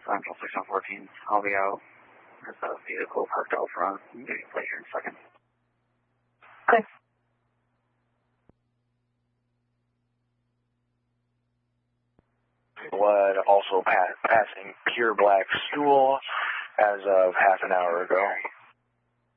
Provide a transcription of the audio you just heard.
Central 614. I'll be out. There's a vehicle parked out front. I'm getting a plate here in a second. Okay. Blood also passing pure black stool as of half an hour ago.